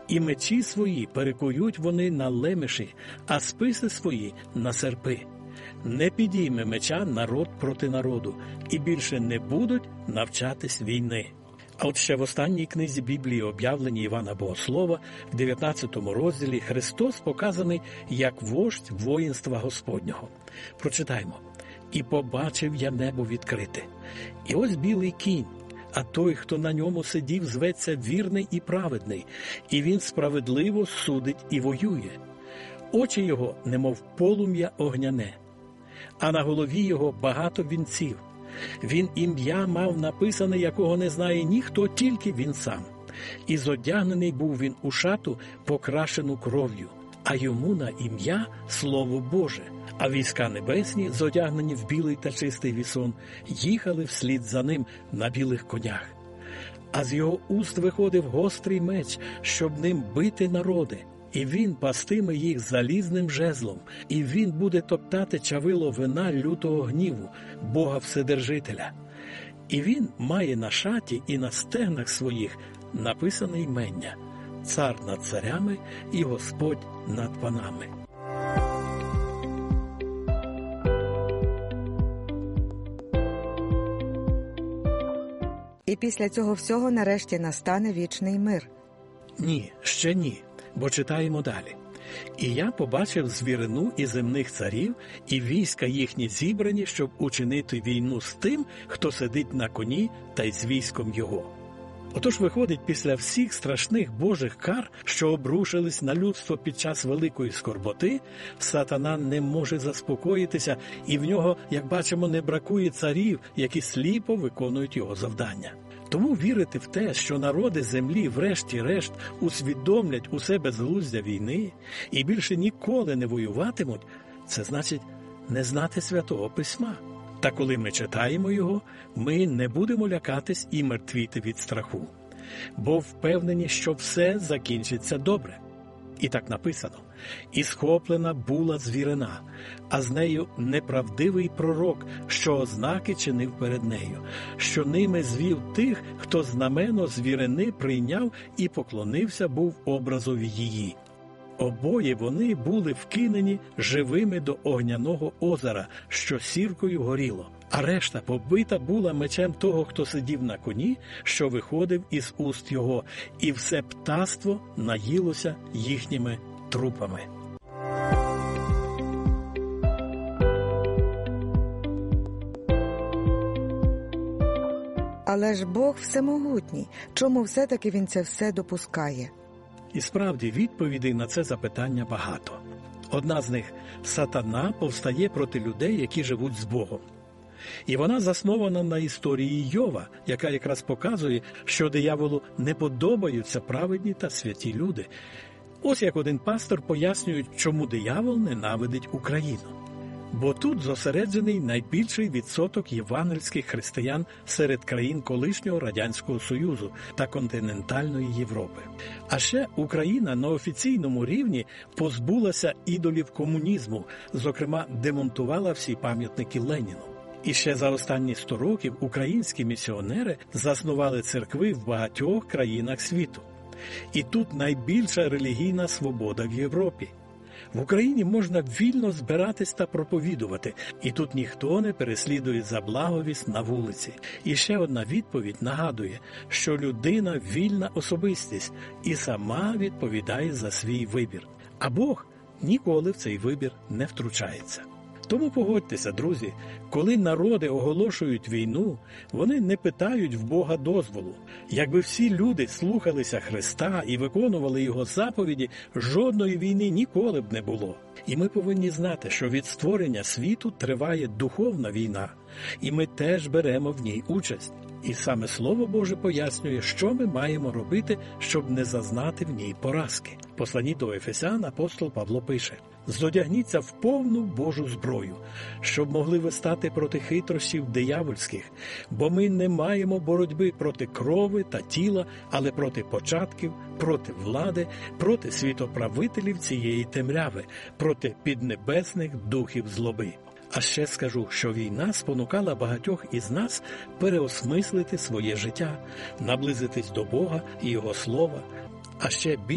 І мечі свої перекують вони на лемеші, а списи свої на серпи. Не підійме меча народ проти народу, і більше не будуть навчатись війни. А от ще в останній книзі Біблії, об'явленні Івана Богослова, в 19 розділі Христос показаний як вождь воїнства Господнього. Прочитаймо. «І побачив я небо відкрите, і ось білий кінь, а той, хто на ньому сидів, зветься вірний і праведний, і він справедливо судить і воює. Очі його, немов полум'я огняне, а на голові його багато вінців. Він ім'я мав написане, якого не знає ніхто, тільки він сам. І зодягнений був він у шату, покрашену кров'ю, а йому на ім'я Слово Боже. А війська небесні, зодягнені в білий та чистий вісон, їхали вслід за ним на білих конях. А з його уст виходив гострий меч, щоб ним бити народи. І він пастиме їх залізним жезлом, і він буде топтати чавило вина лютого гніву, Бога Вседержителя. І він має на шаті і на стегнах своїх написане ймення – Цар над царями і Господь над панами». І після цього всього нарешті настане вічний мир. Ні, ще ні, бо читаємо далі. «І я побачив звірину і земних царів, і війська їхні зібрані, щоб учинити війну з тим, хто сидить на коні, та й з військом його». Отож виходить, після всіх страшних Божих кар, що обрушились на людство під час великої скорботи, сатана не може заспокоїтися, і в нього, як бачимо, не бракує царів, які сліпо виконують його завдання. Тому вірити в те, що народи землі врешті-решт усвідомлять у себе безглуздя війни і більше ніколи не воюватимуть, це значить не знати Святого Письма. Та коли ми читаємо його, ми не будемо лякатись і мертвіти від страху, бо впевнені, що все закінчиться добре. І так написано: «І схоплена була звірина, а з нею неправдивий пророк, що ознаки чинив перед нею, що ними звів тих, хто знамено звірини прийняв і поклонився був образові її. Обоє вони були вкинені живими до огняного озера, що сіркою горіло, а решта побита була мечем того, хто сидів на коні, що виходив із уст його, і все птаство наїлося їхніми трупами». Але ж Бог всемогутній. Чому все-таки Він це все допускає? І справді, відповідей на це запитання багато. Одна з них – сатана повстає проти людей, які живуть з Богом. І вона заснована на історії Йова, яка якраз показує, що дияволу не подобаються праведні та святі люди. Ось як один пастор пояснює, чому диявол ненавидить Україну. Бо тут зосереджений найбільший відсоток євангельських християн серед країн колишнього Радянського Союзу та континентальної Європи. А ще Україна на офіційному рівні позбулася ідолів комунізму, зокрема демонтувала всі пам'ятники Леніну. І ще за останні 100 років українські місіонери заснували церкви в багатьох країнах світу. І тут найбільша релігійна свобода в Європі. В Україні можна вільно збиратись та проповідувати, і тут ніхто не переслідує за благовість на вулиці. І ще одна відповідь нагадує, що людина – вільна особистість і сама відповідає за свій вибір. А Бог ніколи в цей вибір не втручається. Тому погодьтеся, друзі, коли народи оголошують війну, вони не питають в Бога дозволу. Якби всі люди слухалися Христа і виконували Його заповіді, жодної війни ніколи б не було. І ми повинні знати, що від створення світу триває духовна війна, і ми теж беремо в ній участь. І саме Слово Боже пояснює, що ми маємо робити, щоб не зазнати в ній поразки. В посланні до Ефесян апостол Павло пише: «Зодягніться в повну Божу зброю, щоб могли ви стати проти хитрощів диявольських, бо ми не маємо боротьби проти крови та тіла, але проти початків, проти влади, проти світоправителів цієї темряви, проти піднебесних духів злоби». А ще скажу, що війна спонукала багатьох із нас переосмислити своє життя, наблизитись до Бога і Його Слова, а ще